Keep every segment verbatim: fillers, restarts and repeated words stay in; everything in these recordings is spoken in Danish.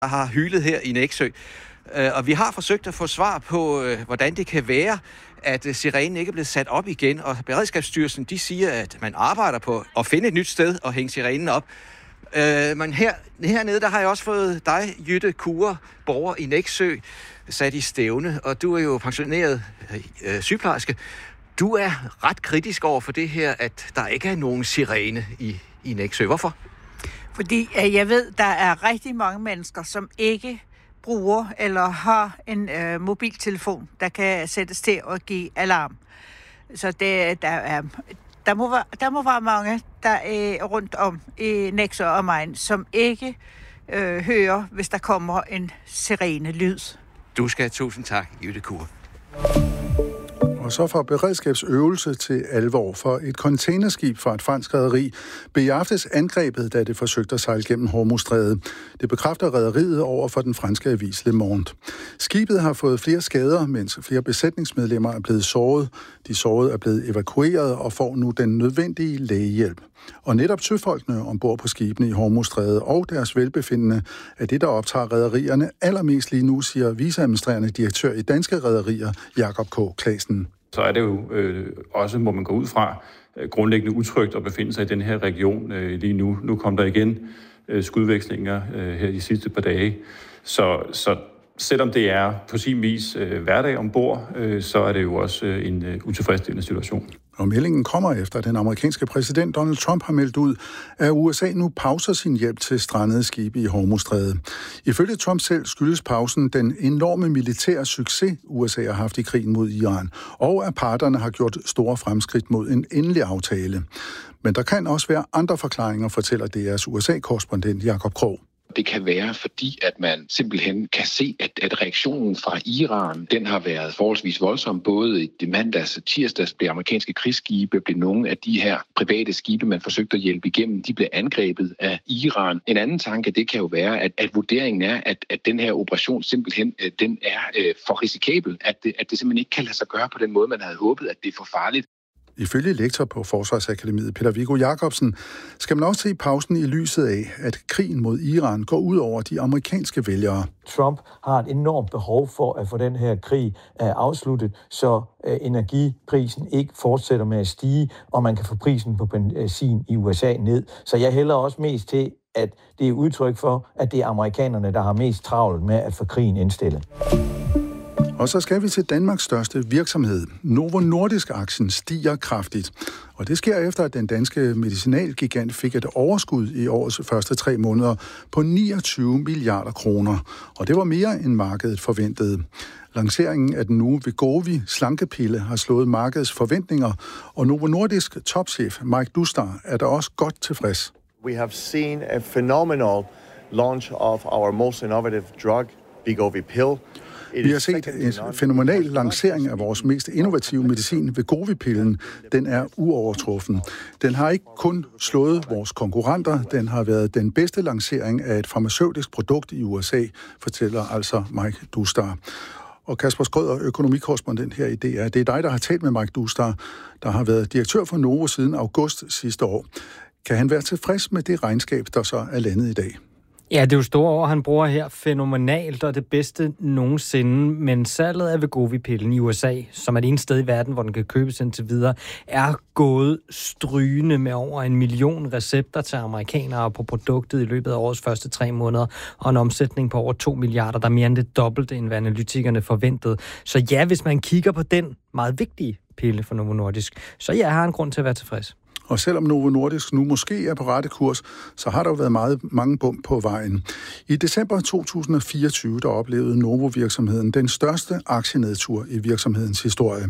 der har hylet her i Nexø. Og vi har forsøgt at få svar på, hvordan det kan være, at sirenen ikke er blevet sat op igen. Og Beredskabsstyrelsen, de siger, at man arbejder på at finde et nyt sted og hænge sirenen op. Men her, hernede, der har jeg også fået dig, Jytte Kure, borger i Nexø, sat i stævne. Og du er jo pensioneret øh, sygeplejerske. Du er ret kritisk over for det her, at der ikke er nogen sirene i, i Nexø. Hvorfor? Fordi øh, jeg ved, der er rigtig mange mennesker, som ikke bruger eller har en øh, mobiltelefon, der kan sættes til at give alarm. Så det, der, er, der, må være, der må være mange, der er rundt om i Nexø og Main, som ikke øh, hører, hvis der kommer en sirene-lyd. Du skal have tusind tak, Jytte Kure. Og så fra beredskabsøvelse til alvor, for et containerskib fra et fransk rederi blev i aftes angrebet, da det forsøgte at sejle gennem Hormuzstrædet. Det bekræfter rederiet over for den franske avis Le Monde. Skibet har fået flere skader, mens flere besætningsmedlemmer er blevet såret. De sårede er blevet evakueret og får nu den nødvendige lægehjælp. Og netop søfolkene ombord på skibene i Hormuzstrædet og deres velbefindende er det, der optager rederierne allermest lige nu, siger viceadministrerende direktør i Danske Rederier, Jakob K. Claesen. Så er det jo øh, også, må man gå ud fra, øh, grundlæggende utrygt at befinde sig i den her region øh, lige nu. Nu kom der igen øh, skudvekslinger øh, her de sidste par dage. Så, så selvom det er på sin vis øh, hverdag ombord, øh, så er det jo også øh, en øh, utilfredsstillende situation. Og meldingen kommer efter, at den amerikanske præsident Donald Trump har meldt ud, at U S A nu pauser sin hjælp til strandede skibe i Hormuzstrædet. Ifølge Trump selv skyldes pausen den enorme militære succes, U S A har haft i krigen mod Iran, og at parterne har gjort store fremskridt mod en endelig aftale. Men der kan også være andre forklaringer, fortæller D R's U S A-korrespondent Jakob Krog. Det kan være, fordi at man simpelthen kan se, at, at reaktionen fra Iran, den har været forholdsvis voldsom. Både i mandags og tirsdags blev amerikanske krigsskibe, blev nogle af de her private skibe, man forsøgte at hjælpe igennem, de blev angrebet af Iran. En anden tanke, det kan jo være, at, at vurderingen er, at, at den her operation simpelthen den er øh, for risikabel. At det, at det simpelthen ikke kan lade sig gøre på den måde, man havde håbet, at det er for farligt. Ifølge lektor på Forsvarsakademiet Peter Viggo Jacobsen skal man også se pausen i lyset af, at krigen mod Iran går ud over de amerikanske vælgere. Trump har et enormt behov for at få den her krig afsluttet, så energiprisen ikke fortsætter med at stige, og man kan få prisen på benzin i U S A ned. Så jeg hælder også mest til, at det er udtryk for, at det er amerikanerne, der har mest travlt med at få krigen indstillet. Og så skal vi til Danmarks største virksomhed. Novo Nordisk-aktien stiger kraftigt. Og det sker efter, at den danske medicinalgigant fik et overskud i årets første tre måneder på niogtyve milliarder kroner. Og det var mere end markedet forventede. Lanceringen af den nu Wegovy slankepille har slået markedets forventninger, og Novo Nordisk topchef Mike Doustar er da også godt tilfreds. We have seen a phenomenal launch of our most innovative drug, Wegovy pill. Vi har set en fænomenal lancering af vores mest innovative medicin, Wegovy-pillen. Den er uovertruffen. Den har ikke kun slået vores konkurrenter, den har været den bedste lancering af et farmaceutisk produkt i U S A, fortæller altså Mike Doustar. Og Kasper Skrøder, økonomikorrespondent her i D R. Det er dig, der har talt med Mike Doustar, der har været direktør for Novo siden august sidste år. Kan han være tilfreds med det regnskab, der så er landet i dag? Ja, det er jo store ord, han bruger her. Fænomenalt og det bedste nogensinde. Men salget af Wegovy-pillen i U S A, som er det eneste sted i verden, hvor den kan købes indtil videre, er gået strygende med over en million recepter til amerikanere på produktet i løbet af årets første tre måneder, og en omsætning på over to milliarder, der er mere end det dobbelte, end hvad analytikerne forventede. Så ja, hvis man kigger på den meget vigtige pille for Novo Nordisk, så ja, har han grund til at være tilfreds. Og selvom Novo Nordisk nu måske er på rette kurs, så har der jo været meget, mange bump på vejen. I december to tusind og fireogtyve, der oplevede Novo-virksomheden den største aktienedtur i virksomhedens historie.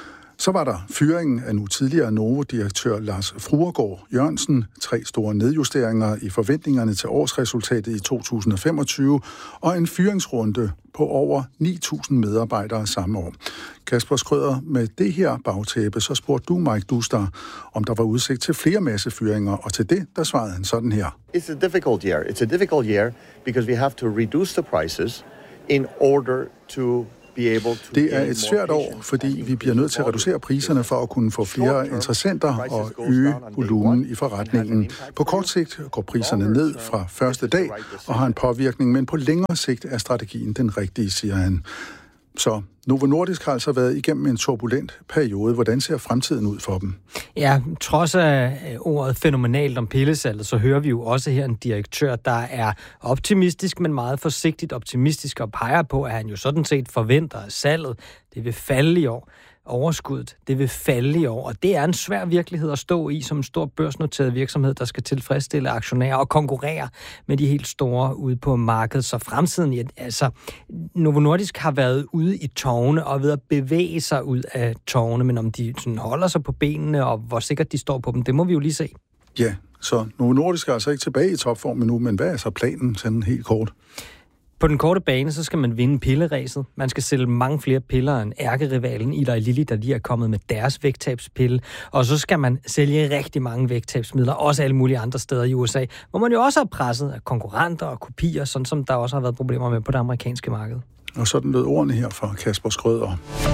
Så var der fyringen af nu tidligere Novo-direktør Lars Fruergaard Jørgensen, tre store nedjusteringer i forventningerne til årsresultatet i to tusind og femogtyve, og en fyringsrunde på over ni tusind medarbejdere samme år. Kasper Skrøder, med det her bagtæppe, så spurgte du Mike Doustar, om der var udsigt til flere massefyringer, og til det, der svarede han sådan her. It's a difficult year. It's a difficult year because we have to reduce the prices in order to Det er et svært år, fordi vi bliver nødt til at reducere priserne for at kunne få flere interessenter og øge volumen i forretningen. På kort sigt går priserne ned fra første dag og har en påvirkning, men på længere sigt er strategien den rigtige, siger han. Så Novo Nordisk har altså været igennem en turbulent periode. Hvordan ser fremtiden ud for dem? Ja, trods af ordet fænomenalt om pillesalget, så hører vi jo også her en direktør, der er optimistisk, men meget forsigtigt optimistisk og peger på, at han jo sådan set forventer, at salget det vil falde i år. Overskuddet, det vil falde i år, og det er en svær virkelighed at stå i som en stor børsnoteret virksomhed, der skal tilfredsstille aktionærer og konkurrere med de helt store ude på markedet. Så fremtiden, ja, altså Novo Nordisk har været ude i tårne og ved at bevæge sig ud af tårne, men om de sådan holder sig på benene, og hvor sikkert de står på dem, det må vi jo lige se. Ja, så Novo Nordisk er altså ikke tilbage i topformen nu, men hvad er så planen sådan helt kort? På den korte bane, så skal man vinde pilleræset. Man skal sælge mange flere piller end ærkerivalen Eli Lilly, der lige er kommet med deres vægttabspille. Og så skal man sælge rigtig mange vægttabsmidler, også alle mulige andre steder i U S A, hvor man jo også er presset af konkurrenter og kopier, sådan som der også har været problemer med på det amerikanske marked. Og sådan lød ordene her fra Kasper Skrøder.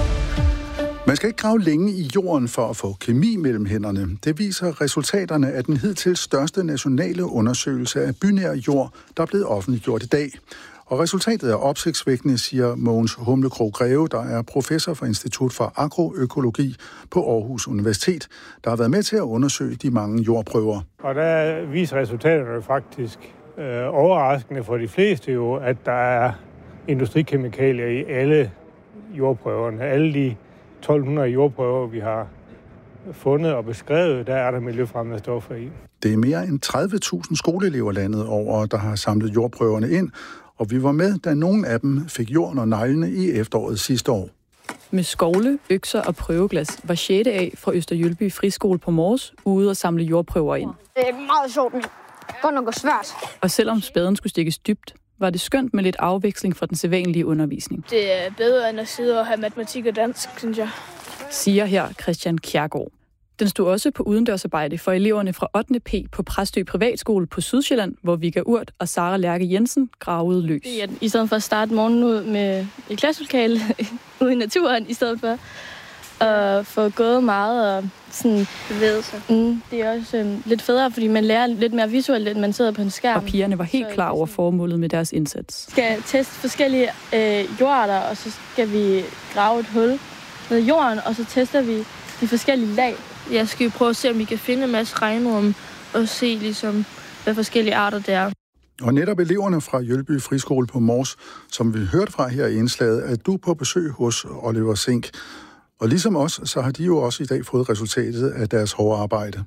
Man skal ikke grave længe i jorden for at få kemi mellem hænderne. Det viser resultaterne af den hidtil største nationale undersøgelse af bynær jord, der er blevet offentliggjort i dag. Og resultatet er opsigtsvækkende, siger Mogens Humlekrog Greve, der er professor for Institut for Agroøkologi på Aarhus Universitet, der har været med til at undersøge de mange jordprøver. Og der viser resultaterne faktisk øh, overraskende for de fleste jo, at der er industrikemikalier i alle jordprøverne. Alle de tolv hundrede jordprøver, vi har fundet og beskrevet, der er der miljøfremmede stoffer i. Det er mere end tredive tusind skoleelever landet over, der har samlet jordprøverne ind, og vi var med, da nogle af dem fik jorden og neglene i efteråret sidste år. Med skovle, økser og prøveglas var sjette A fra Østerjylby Friskole på Mors ude og samle jordprøver ind. Det er meget sjovt, men godt nok svært. Og selvom spaden skulle stikkes dybt, var det skønt med lidt afveksling fra den sædvanlige undervisning. Det er bedre end at sidde og have matematik og dansk, synes jeg. Siger her Christian Kjærgaard. Den stod også på udendørsarbejde for eleverne fra ottende P på Præstø Privatskole på Sydsjælland, hvor Vigga Urt og Sara Lærke Jensen gravede løs. Ja, i stedet for at starte morgenen ud med et klasselokale ude i naturen, i stedet for at få gået meget og sådan bevæget sig. Mm, det er også øhm, lidt federe, fordi man lærer lidt mere visuelt, end man sidder på en skærm. Og pigerne var helt klar over formålet med deres indsats. Vi skal teste forskellige øh, jordarter, og så skal vi grave et hul ned i jorden, og så tester vi de forskellige lag. Jeg skal prøve at se, om vi kan finde en masse regnorm og se, ligesom, hvad forskellige arter det er. Og netop eleverne fra Jølby Friskole på Mors, som vi hørte fra her i indslaget, er du på besøg hos Oliver Sink. Og ligesom os, så har de jo også i dag fået resultatet af deres hårde arbejde.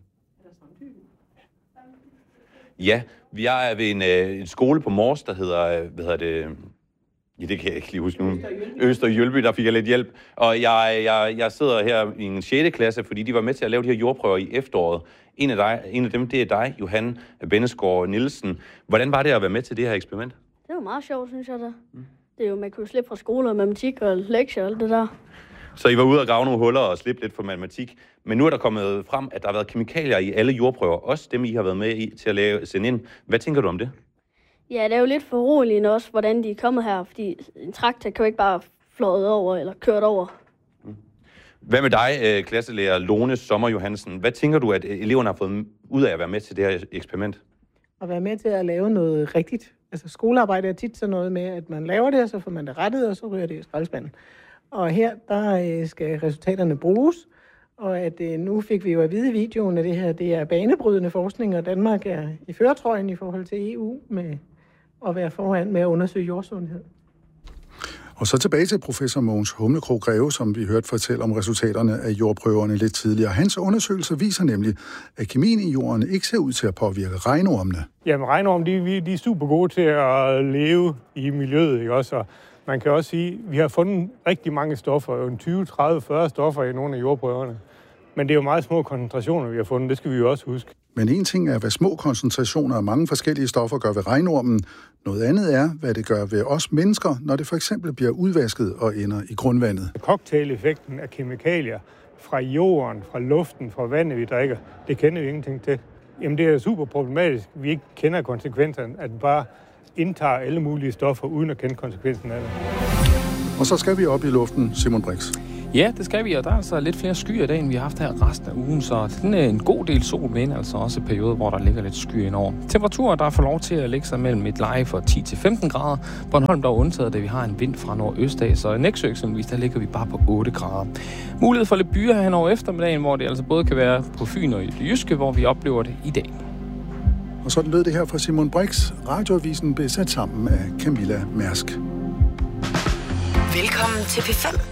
Ja, vi er ved en, en skole på Mors, der hedder, hvad hedder det... Ja, det kan jeg ikke lige huske nu. Østerjylby, der fik jeg lidt hjælp. Og jeg, jeg, jeg sidder her i en sjette klasse, fordi de var med til at lave de her jordprøver i efteråret. En af, dig, en af dem, det er dig, Johan Benneskov Nielsen. Hvordan var det at være med til det her eksperiment? Det var meget sjovt, synes jeg da. Det er jo, man kunne slippe fra skole og matematik og lektier og alt det der. Så I var ude og grave nogle huller og slippe lidt for matematik. Men nu er der kommet frem, at der har været kemikalier i alle jordprøver. Også dem, I har været med i til at lave, sende ind. Hvad tænker du om det? Ja, det er jo lidt foruroligende også, hvordan de er kommet her, fordi en traktor kan jo ikke bare fløjet over eller kørt over. Hvad med dig, klasselærer Lone Sommer Johansen? Hvad tænker du, at eleverne har fået ud af at være med til det her eksperiment? At være med til at lave noget rigtigt. Altså skolearbejde er tit sådan noget med, at man laver det, og så får man det rettet, og så ryger det i skraldespanden. Og her, der skal resultaterne bruges, og at nu fik vi jo at vide i videoen, at det her det er banebrydende forskning, og Danmark er i førertrøjen i forhold til E U med at være foran med at undersøge jordsundhed. Og så tilbage til professor Mogens Humlekrog Greve, som vi hørte fortælle om resultaterne af jordprøverne lidt tidligere. Hans undersøgelse viser nemlig, at kemien i jorden ikke ser ud til at påvirke regnormene. Jamen regnorm, de, de er super gode til at leve i miljøet, ikke også? Og man kan også sige, at vi har fundet rigtig mange stoffer, tyve, tredive, fyrre stoffer i nogle af jordprøverne. Men det er jo meget små koncentrationer, vi har fundet, det skal vi jo også huske. Men en ting er, hvad små koncentrationer af mange forskellige stoffer gør ved regnormen. Noget andet er, hvad det gør ved os mennesker, når det for eksempel bliver udvasket og ender i grundvandet. Cocktaileffekten af kemikalier fra jorden, fra luften, fra vandet, vi drikker, det kender vi ingenting til. Jamen det er super problematisk, vi ikke kender konsekvenserne, at vi bare indtager alle mulige stoffer, uden at kende konsekvensen af det. Og så skal vi op i luften, Simon Brix. Ja, det skal vi, og der er altså lidt flere skyer i dag, end vi har haft her resten af ugen, så den er en god del sol, men altså også perioder, hvor der ligger lidt sky indover. Temperaturer, der får lov til at ligge sig mellem et leje for ti til femten grader. Bornholm der er undtaget, da vi har en vind fra nordøst af, så i Nexø eksempelvis, der ligger vi bare på otte grader. Mulighed for lidt byer hen over eftermiddagen, hvor det altså både kan være på Fyn og i det jyske, hvor vi oplever det i dag. Og så lød det her fra Simon Brix. Radioavisen blev sat sammen af Camilla Mærsk. Velkommen til P fem.